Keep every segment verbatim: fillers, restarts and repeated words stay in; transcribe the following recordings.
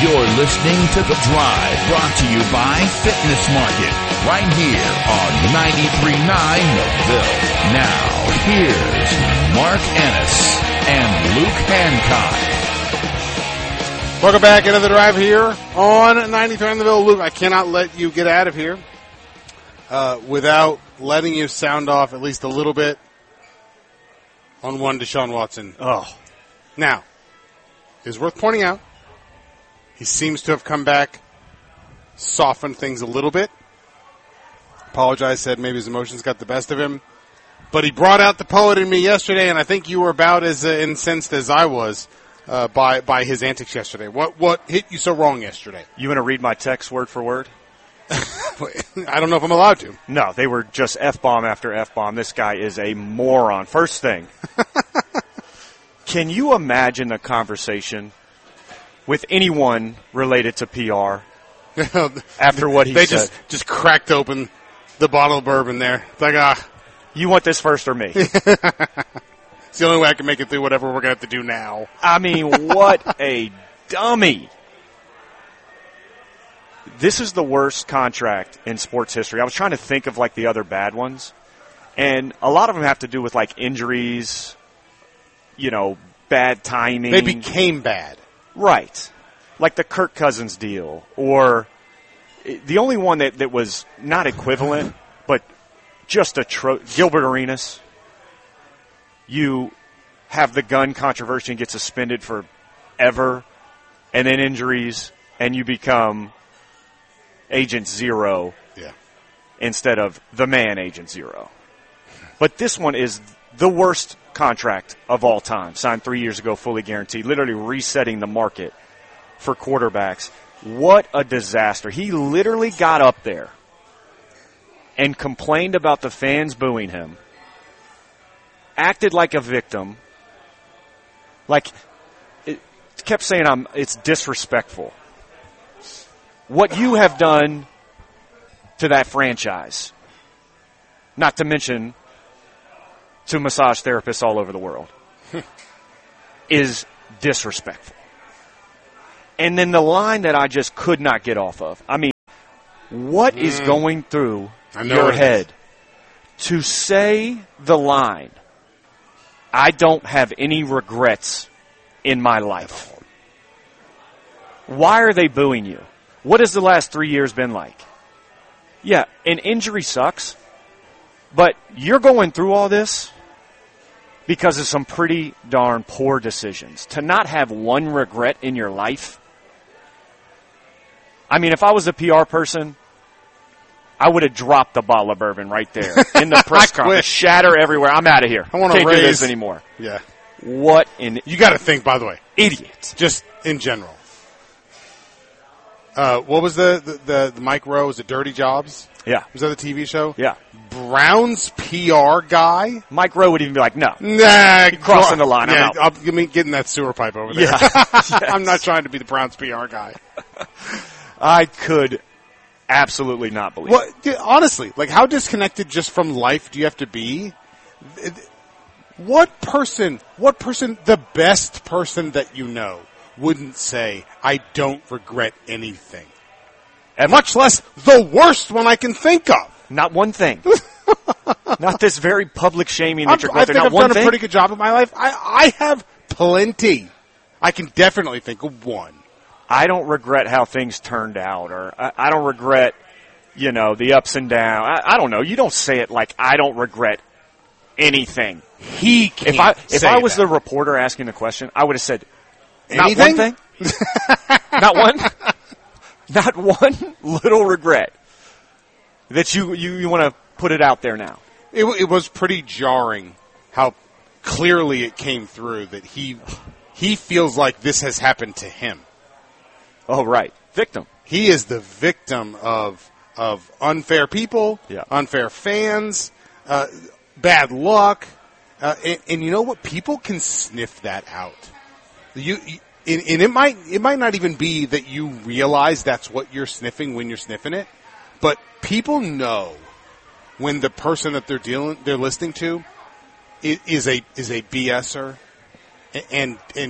You're listening to The Drive, brought to you by Fitness Market, right here on ninety-three point nine The Ville. Now, here's Mark Ennis and Luke Hancock. Welcome back into The Drive here on ninety-three point nine The Ville. Luke, I cannot let you get out of here uh, without letting you sound off at least a little bit on one Deshaun Watson. Oh. Now, it's worth pointing out, he seems to have come back, softened things a little bit. Apologize, said maybe his emotions got the best of him. But he brought out the poet in me yesterday, and I think you were about as uh, incensed as I was uh, by by his antics yesterday. What what hit you so wrong yesterday? You want to read my text word for word? I don't know if I'm allowed to. No, they were just F-bomb after F-bomb. This guy is a moron. First thing, can you imagine a conversation with anyone related to P R after what he they said? They just, just cracked open the bottle of bourbon there. It's like, ah. You want this first or me? It's the only way I can make it through whatever we're going to have to do now. I mean, what a dummy. This is the worst contract in sports history. I was trying to think of, like, the other bad ones, and a lot of them have to do with, like, injuries, you know, bad timing. They became bad. Right. Like the Kirk Cousins deal, or the only one that, that was not equivalent, but just a tro- Gilbert Arenas. You have the gun controversy and get suspended forever, and then injuries, and you become Agent Zero yeah. instead of the man Agent Zero. But this one is the worst contract of all time, signed three years ago, fully guaranteed, literally resetting the market for quarterbacks. What a disaster. He literally got up there and complained about the fans booing him, acted like a victim, like it kept saying I'm, it's disrespectful. What you have done to that franchise, not to mention to massage therapists all over the world, is disrespectful. And then the line that I just could not get off of. I mean, what mm. is going through your head to say the line, I don't have any regrets in my life? Why are they booing you? What has the last three years been like? Yeah, an injury sucks, but you're going through all this because of some pretty darn poor decisions. To not have one regret in your life. I mean, if I was a P R person, I would have dropped the bottle of bourbon right there in the press conference. Shatter everywhere. I'm out of here. I want to Can't raise. do this anymore. Yeah. What in... You got to think, by the way. Idiot. Just in general. Uh, what was the, the, the, the Mike Rowe? Was it Dirty Jobs? Yeah. Was that the T V show? Yeah. Brown's P R guy? Mike Rowe would even be like, no. Nah. You're crossing the line. Yeah, I'm out. I'll, give me getting that sewer pipe over there. Yeah. Yes. I'm not trying to be the Browns P R guy. I could absolutely not believe well, it. Yeah, honestly, like, how disconnected just from life do you have to be? What person, what person, the best person that you know, wouldn't say, I don't regret anything? And much less the worst one I can think of. Not one thing. Not this very public shaming that I'm, you're going I through. think Not I've one done thing. a pretty good job in my life. I, I have plenty. I can definitely think of one. I don't regret how things turned out, or I, I don't regret, you know, the ups and downs. I, I don't know. You don't say it like I don't regret anything. He can't If I if say I was that. the reporter asking the question, I would have said, not Anything? one thing, not one, not one little regret that you you, you want to put it out there now. It, it was pretty jarring how clearly it came through that he he feels like this has happened to him. Oh, right. Victim. He is the victim of of unfair people, yeah. unfair fans, uh, bad luck, uh, and, and you know what? People can sniff that out. You, you and, and it might it might not even be that you realize that's what you're sniffing when you're sniffing it, but people know when the person that they're dealing they're listening to is, is a is a BSer, and and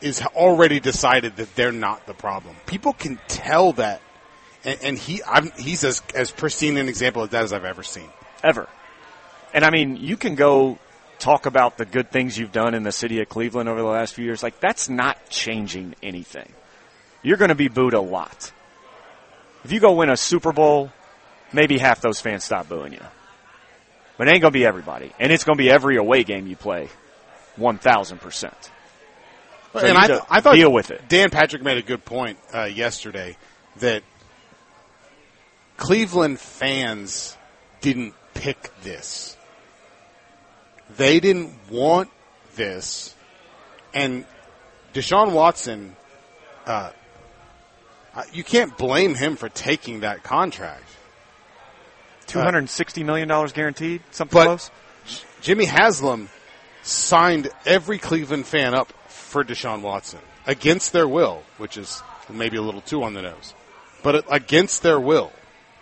is already decided that they're not the problem. People can tell that, and, and he I'm, he's as as pristine an example of that as I've ever seen. Ever. And I mean, you can go talk about the good things you've done in the city of Cleveland over the last few years. Like, that's not changing anything. You're going to be booed a lot. If you go win a Super Bowl, maybe half those fans stop booing you. But it ain't going to be everybody. And it's going to be every away game you play, one thousand percent. So and I, th- I thought deal with it. Dan Patrick made a good point uh, yesterday that Cleveland fans didn't pick this. They didn't want this. And Deshaun Watson, uh, you can't blame him for taking that contract. two hundred sixty million dollars guaranteed? Something but close? Jimmy Haslam signed every Cleveland fan up for Deshaun Watson against their will, which is maybe a little too on the nose. But against their will.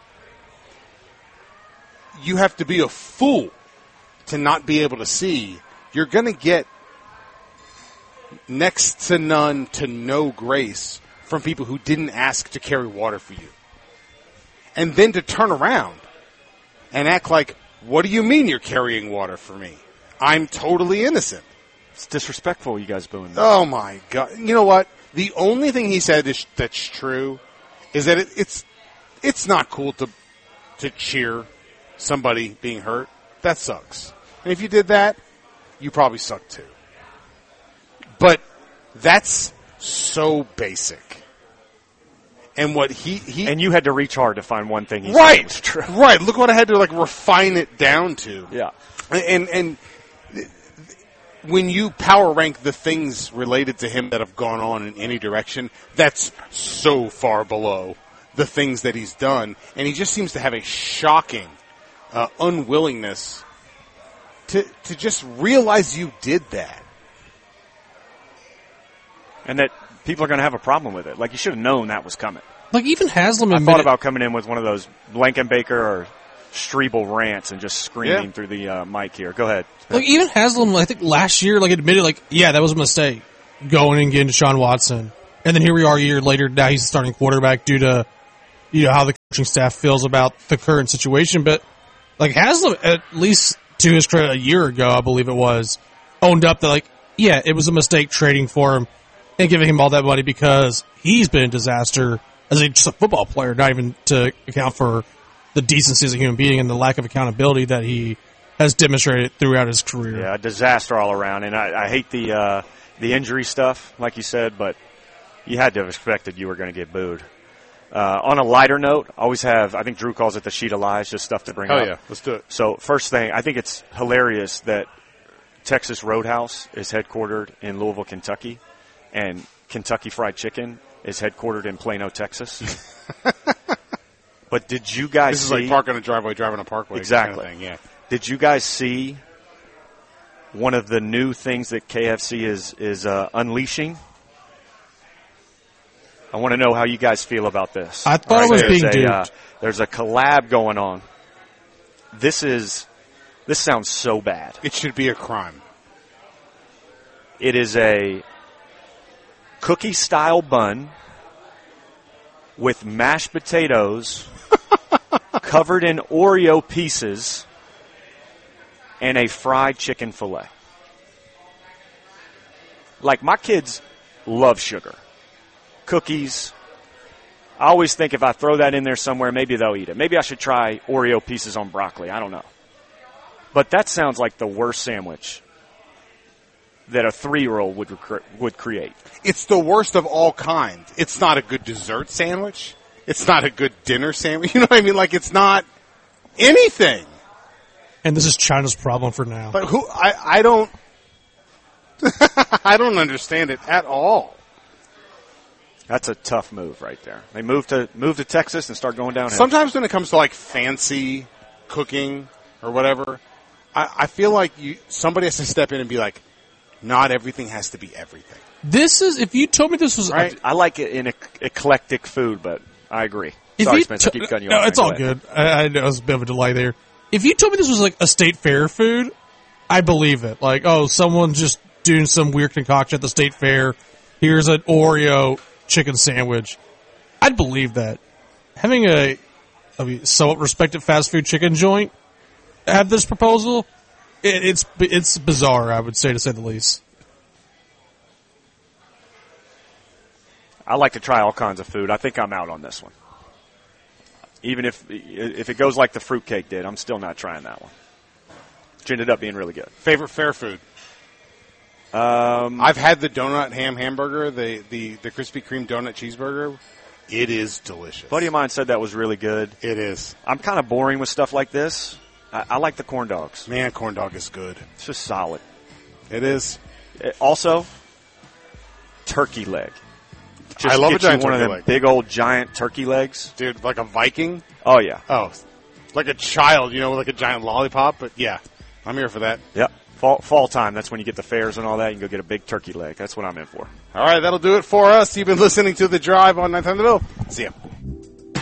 You have to be a fool to not be able to see you're going to get next to none to no grace from people who didn't ask to carry water for you. And then to turn around and act like, what do you mean you're carrying water for me? I'm totally innocent. It's disrespectful, you guys booing me. Oh, my God. You know what? The only thing he said is, that's true is that it, it's it's not cool to to cheer somebody being hurt. That sucks. And if you did that, you probably suck too. But that's so basic. And what he, he and you had to reach hard to find one thing he right, said was true. Right. Look what I had to like refine it down to. Yeah. And and when you power rank the things related to him that have gone on in any direction, that's so far below the things that he's done. And he just seems to have a shocking uh, unwillingness to to just realize you did that. And that people are going to have a problem with it. Like, you should have known that was coming. Like, even Haslam I admitted, thought about coming in with one of those Blankenbaker or Strebel rants and just screaming Yeah. through the uh, mic here. Go ahead. like even Haslam, I think last year, like admitted, like, yeah, that was a mistake going and getting Deshaun Watson, and then here we are a year later. Now he's the starting quarterback due to you know how the coaching staff feels about the current situation. But like Haslam, at least to his credit, a year ago, I believe it was, owned up that like, yeah, it was a mistake trading for him and giving him all that money because he's been a disaster as a, just a football player, not even to account for the decency as a human being and the lack of accountability that he has demonstrated throughout his career. Yeah, a disaster all around. And I, I hate the uh, the injury stuff, like you said, but you had to have expected you were going to get booed. Uh, on a lighter note, I always have, I think Drew calls it the sheet of lies, just stuff to bring Oh, up. yeah. Let's do it. So first thing, I think it's hilarious that Texas Roadhouse is headquartered in Louisville, Kentucky, and Kentucky Fried Chicken is headquartered in Plano, Texas. But did you guys This is see, like parking a driveway, driving a parkway. Exactly. Kind of thing, yeah. Did you guys see one of the new things that K F C is is uh, unleashing? I want to know how you guys feel about this. I thought All it was there's being a, duped. uh, there's a collab going on. This is this sounds so bad. It should be a crime. It is a cookie style bun with mashed potatoes covered in Oreo pieces and a fried chicken fillet. Like, my kids love sugar. Cookies. I always think if I throw that in there somewhere, maybe they'll eat it. Maybe I should try Oreo pieces on broccoli. I don't know. But that sounds like the worst sandwich that a three-year-old would rec- would create. It's the worst of all kinds. It's not a good dessert sandwich. It's not a good dinner sandwich. You know what I mean? Like, it's not anything. And this is China's problem for now. But who? I, I don't. I don't understand it at all. That's a tough move right there. They move to move to Texas and start going downhill. Sometimes when it comes to like fancy cooking or whatever, I, I feel like you somebody has to step in and be like, not everything has to be everything. This is, if you told me this was, Right? I like it in ec- eclectic food, but I agree. if Sorry, you Spencer, to- I keep cutting you no, off. it's Go all ahead. good. I, I know it was a bit of a delay there. If you told me this was like a state fair food, I believe it. Like, oh, someone's just doing some weird concoction at the state fair here's an Oreo chicken sandwich. I'd believe that. Having a, a somewhat respected fast food chicken joint have this proposal, it, it's it's bizarre, I would say, to say the least. I like to try all kinds of food. I think I'm out on this one. Even if if it goes like the fruitcake did, I'm still not trying that one. Which ended up being really good. Favorite fair food? Um, I've had the donut ham hamburger, the, the, the Krispy Kreme donut cheeseburger. It is delicious. a buddy of mine said that was really good. It is. I'm kind of boring with stuff like this. I, I like the corn dogs. Man, corn dog is good. It's just solid. It is. It, also, turkey leg. Just I love get a giant you one of turkey them leg. big old giant turkey legs. Dude, like a Viking? Oh, yeah. Oh, like a child, you know, like a giant lollipop. But, yeah, I'm here for that. Yep. Fall, fall time, that's when you get the fairs and all that. You can go get a big turkey leg. That's what I'm in for. All right, that'll do it for us. You've been listening to The Drive on ninth on the Bill. See ya.